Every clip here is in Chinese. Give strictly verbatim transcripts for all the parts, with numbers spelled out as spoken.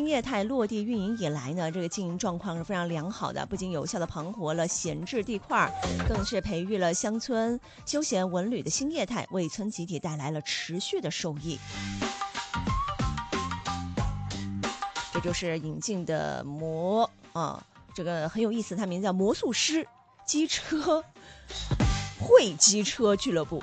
兴业态落地运营以来呢，这个经营状况是非常良好的，不仅有效的盘活了闲置地块，更是培育了乡村休闲文旅的新业态，为村集体带来了持续的收益。这就是引进的魔啊，这个很有意思，它名字叫魔术师机车会机车俱乐部。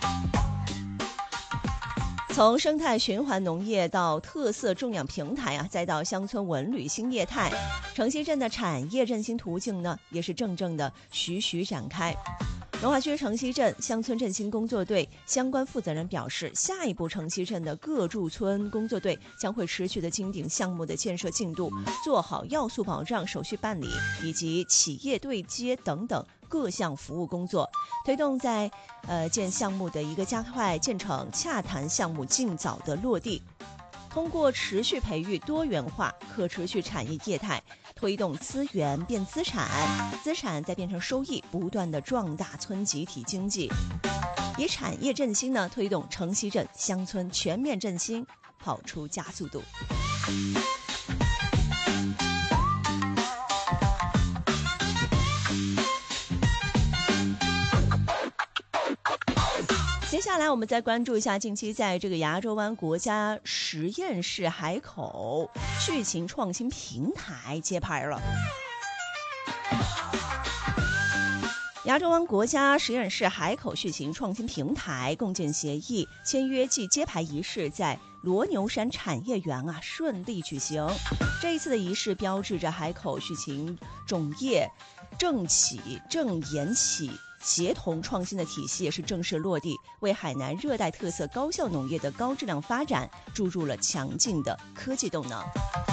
从生态循环农业到特色种养平台啊，再到乡村文旅新业态，城西镇的产业振兴途径呢，也是正正的徐徐展开。文化区城西镇乡村振兴工作队相关负责人表示，下一步城西镇的各驻村工作队将会持续的精顶项目的建设进度，做好要素保障、手续办理以及企业对接等等各项服务工作，推动在呃建项目的一个加快建成，洽谈项目尽早的落地。通过持续培育多元化可持续产业业态，推动资源变资产，资产再变成收益，不断的壮大村集体经济，以产业振兴呢推动城西镇乡村全面振兴，跑出加速度。接下来我们再关注一下近期在这个崖州湾国家实验室海口畜禽创新平台揭牌了。崖州湾国家实验室海口畜禽创新平台共建协议签约暨揭牌仪式在罗牛山产业园啊顺利举行。这一次的仪式标志着海口畜禽种业政企政研企协同创新的体系也是正式落地，为海南热带特色高效农业的高质量发展注入了强劲的科技动能。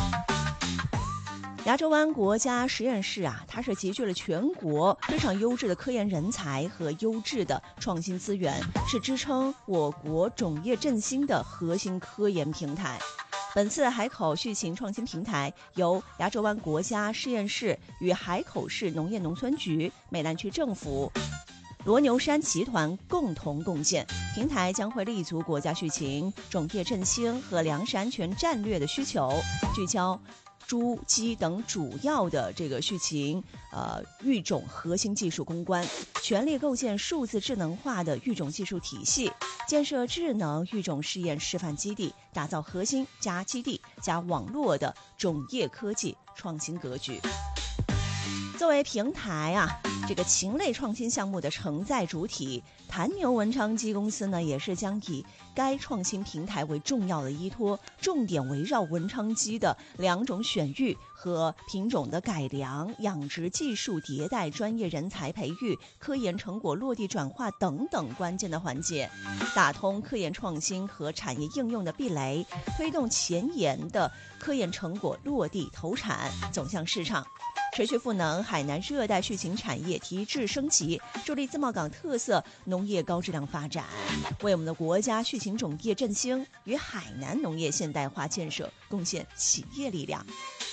崖州湾国家实验室啊，它是集聚了全国非常优质的科研人才和优质的创新资源，是支撑我国种业振兴的核心科研平台。本次海口畜禽创新平台由崖州湾国家实验室与海口市农业农村局、美兰区政府、罗牛山集团共同共建。平台将会立足国家畜禽种业振兴和粮食安全战略的需求，聚焦猪、鸡等主要的这个畜禽呃育种核心技术攻关，全力构建数字智能化的育种技术体系，建设智能育种试验示范基地，打造核心加基地加网络的种业科技创新格局。作为平台啊，这个禽类创新项目的承载主体，谭牛文昌鸡公司呢，也是将以该创新平台为重要的依托，重点围绕文昌鸡的两种选育和品种的改良、养殖技术迭代、专业人才培育、科研成果落地转化等等关键的环节，打通科研创新和产业应用的壁垒，推动前沿的科研成果落地投产，走向市场。持续赋能海南热带畜禽产业提质升级，助力自贸港特色农业高质量发展，为我们的国家畜禽种业振兴与海南农业现代化建设贡献企业力量。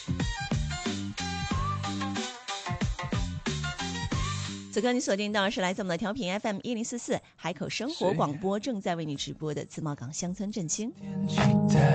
此刻你锁定到是来自我们的调频 F M 一零四四海口生活广播，正在为你直播的自贸港乡村振兴。